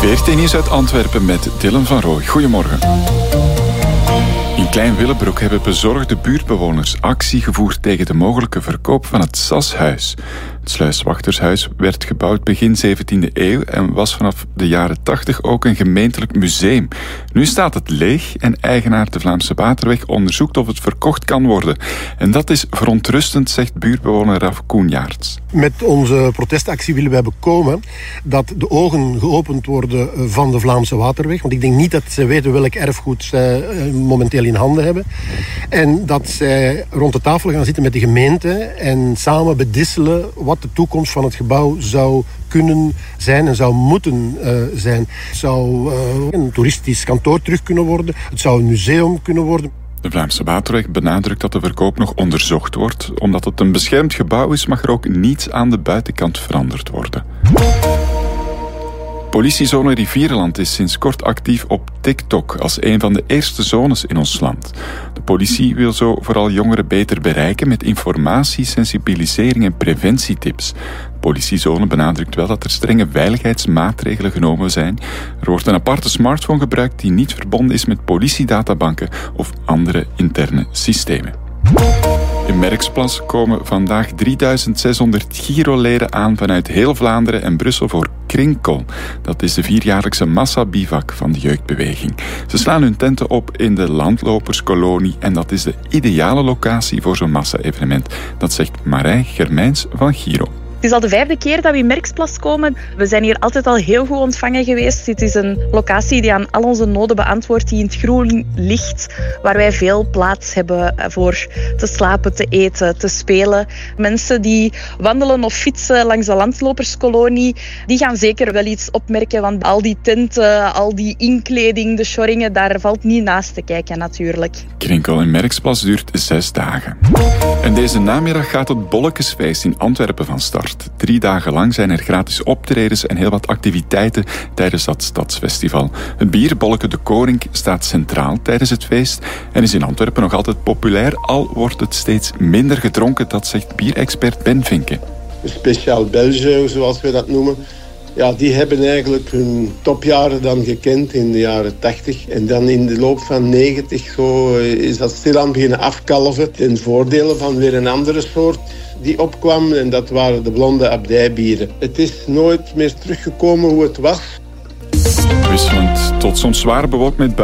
VRT Nieuws uit Antwerpen met Dylan van Rooij. Goedemorgen. In Klein-Willebroek hebben bezorgde buurtbewoners actie gevoerd tegen de mogelijke verkoop van het SAS-huis. Het sluiswachtershuis werd gebouwd begin 17e eeuw en was vanaf de jaren 80 ook een gemeentelijk museum. Nu staat het leeg en eigenaar de Vlaamse Waterweg onderzoekt of het verkocht kan worden. En dat is verontrustend, zegt buurtbewoner Raf Koenjaerts. Met onze protestactie willen wij bekomen dat de ogen geopend worden van de Vlaamse Waterweg. Want ik denk niet dat zij weten welk erfgoed zij momenteel in handen hebben. En dat zij rond de tafel gaan zitten met de gemeente en samen bedisselen wat de toekomst van het gebouw zou kunnen zijn en zou moeten zijn. Het zou een toeristisch kantoor terug kunnen worden. Het zou een museum kunnen worden. De Vlaamse Waterweg benadrukt dat de verkoop nog onderzocht wordt. Omdat het een beschermd gebouw is, mag er ook niets aan de buitenkant veranderd worden. Politiezone Rivierenland is sinds kort actief op TikTok als een van de eerste zones in ons land. De politie wil zo vooral jongeren beter bereiken met informatie, sensibilisering en preventietips. De politiezone benadrukt wel dat er strenge veiligheidsmaatregelen genomen zijn. Er wordt een aparte smartphone gebruikt die niet verbonden is met politiedatabanken of andere interne systemen. In Merksplas komen vandaag 3600 Giro-leden aan vanuit heel Vlaanderen en Brussel voor Krinkel. Dat is de 4-jaarlijkse massa-bivak van de jeugdbeweging. Ze slaan hun tenten op in de landloperskolonie en dat is de ideale locatie voor zo'n massa-evenement. Dat zegt Marij Germijns van Giro. Het is al de 5e keer dat we in Merksplas komen. We zijn hier altijd al heel goed ontvangen geweest. Dit is een locatie die aan al onze noden beantwoordt, die in het groen ligt, waar wij veel plaats hebben voor te slapen, te eten, te spelen. Mensen die wandelen of fietsen langs de landloperskolonie, die gaan zeker wel iets opmerken, want al die tenten, al die inkleding, de schorringen, daar valt niet naast te kijken natuurlijk. Krinkel in Merksplas duurt 6 dagen. En deze namiddag gaat het Bollekesfeest in Antwerpen van start. 3 dagen lang zijn er gratis optredens en heel wat activiteiten tijdens dat stadsfestival. Het bier Bolleke de Koning staat centraal tijdens het feest en is in Antwerpen nog altijd populair, al wordt het steeds minder gedronken, dat zegt bierexpert Ben Vinken. Speciaal België, zoals we dat noemen. Ja, die hebben eigenlijk hun topjaren dan gekend in de jaren 80. En dan in de loop van 90 zo is dat stilaan beginnen afkalven. Ten voordele van weer een andere soort die opkwam. En dat waren de blonde abdijbieren. Het is nooit meer teruggekomen hoe het was. Wisselend tot soms zwaar bewolkt met